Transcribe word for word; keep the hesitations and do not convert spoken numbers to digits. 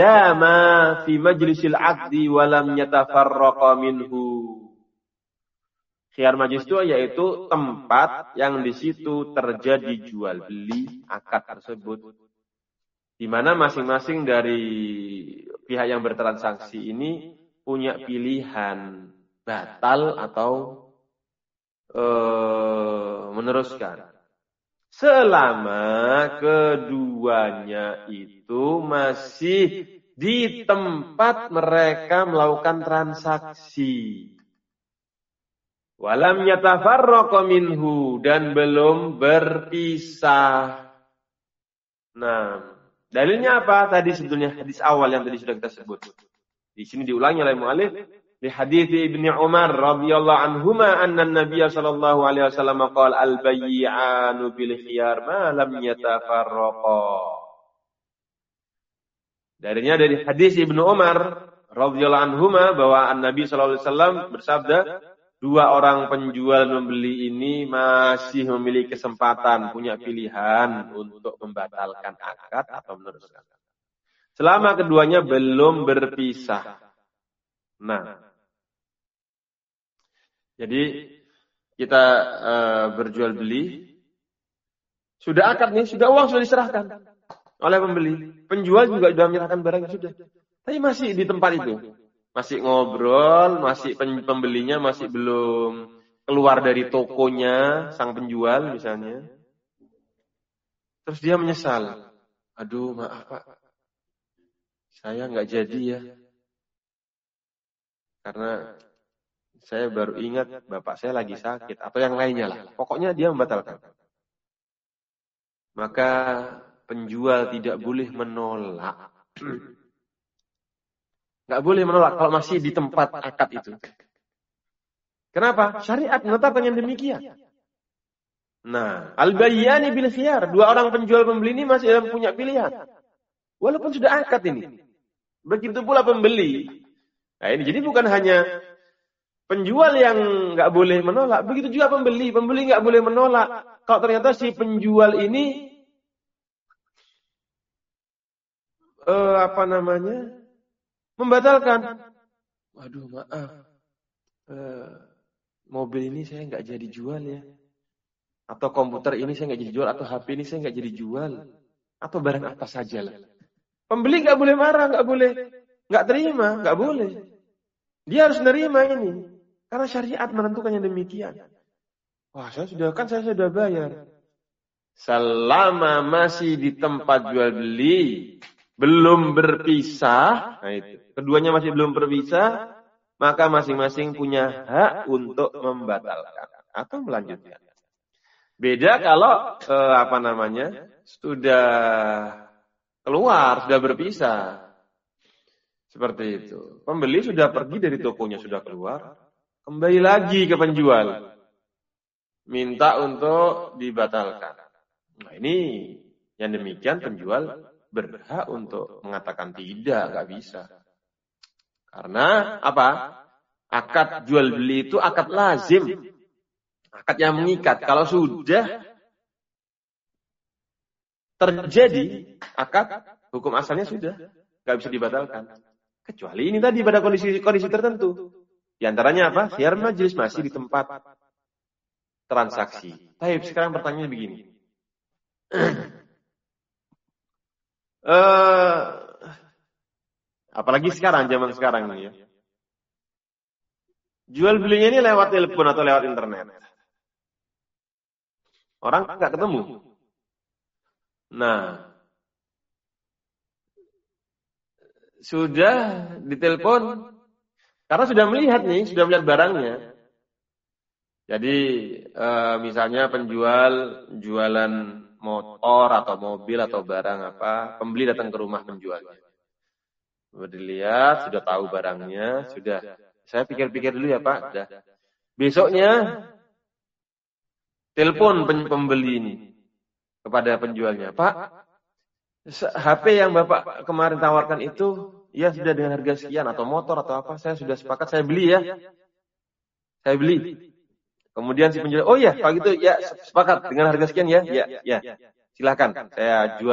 dama fi majlisil aqdi wa lam yatafarraqa minhu. Khiyar majlis itu yaitu tempat yang di situ terjadi jual beli akad tersebut, di mana masing-masing dari pihak yang bertransaksi ini punya pilihan batal atau e, meneruskan. Selama keduanya itu masih di tempat mereka melakukan transaksi. Walam yatafarraqa minhu, dan belum berpisah. Nah, dalilnya apa? Tadi sebetulnya hadis awal yang tadi sudah kita sebut. Di sini diulangi oleh mu'allif di hadis Ibnu Umar radhiyallahu anhuma anna an-nabiy sallallahu alaihi wasallam qala al-bay'anu bil khiyar ma lam yatafarraqa. Darinya dari hadis Ibnu Umar radhiyallahu anhuma bahwa an-nabi sallallahu alaihi wasallam bersabda, dua orang penjual membeli ini masih memiliki kesempatan, punya pilihan untuk membatalkan akad atau meneruskan. Selama keduanya belum berpisah. Nah, jadi kita uh, berjual beli, sudah akad nih, sudah uang sudah diserahkan oleh pembeli. Penjual juga sudah menyerahkan barang sudah. Tapi masih di tempat itu. Masih ngobrol, masih pembelinya masih belum keluar dari tokonya, sang penjual misalnya. Terus dia menyesal. Aduh, maaf Pak, saya nggak jadi ya. Karena saya baru ingat bapak saya lagi sakit, atau yang lainnya lah. Pokoknya dia membatalkan. Maka penjual tidak boleh menolak. Nggak boleh menolak kalau masih di tempat akad itu. Kenapa? Syariat menetapkan yang demikian. Nah, al-bayyani bil khiyar, dua orang penjual pembeli ini masih dalam punya pilihan. Walaupun sudah akad ini. Begitu pula pembeli. Nah, ini jadi bukan hanya penjual yang nggak boleh menolak, begitu juga pembeli. Pembeli nggak boleh menolak. Kalau ternyata si penjual ini eh, apa namanya? membatalkan. Waduh, maaf. Eh, mobil ini saya nggak jadi jual ya. Atau komputer ini saya nggak jadi jual. Atau H P ini saya nggak jadi jual. Atau barang apa saja lah. Pembeli nggak boleh marah, nggak boleh nggak terima, nggak boleh. Dia harus menerima ini. Karena syariat menentukan yang demikian. Wah, saya sudah kan saya sudah bayar. Selama masih di tempat jual beli, belum berpisah, nah itu. Keduanya masih belum berpisah, maka masing-masing punya hak untuk membatalkan atau melanjutkan. Beda kalau eh, apa namanya sudah keluar, sudah berpisah, seperti itu. Pembeli sudah pergi dari tokonya, sudah keluar, kembali lagi ke penjual, minta untuk dibatalkan. Nah ini yang demikian penjual berhak untuk mengatakan tidak, nggak bisa. Karena apa? Akad jual beli itu akad lazim. Akad yang mengikat. Kalau sudah terjadi akad, hukum asalnya sudah nggak bisa dibatalkan. Kecuali ini tadi pada kondisi-kondisi tertentu. Di antaranya apa? Khiyar majlis, masih di tempat transaksi. Tapi sekarang pertanyaannya begini. Uh, apalagi sekarang, zaman sekarang ini ya. Jual belinya ini lewat telepon atau lewat internet. Orang nggak ketemu. Nah, sudah ditelepon karena sudah melihat nih, sudah melihat barangnya. Jadi uh, misalnya penjual jualan motor atau mobil atau barang apa, pembeli datang ke rumah penjualnya. Sudah dilihat, sudah tahu barangnya, sudah. Saya pikir-pikir dulu ya Pak. Sudah. Besoknya telepon pembeli ini kepada penjualnya, Pak, H P yang Bapak kemarin tawarkan itu, ya sudah dengan harga sekian atau motor atau apa, saya sudah sepakat, saya beli ya, saya beli. Kemudian si penjual, oh ya, kalau gitu ya sepakat dengan harga sekian ya, ya, ya, silakan, saya jual.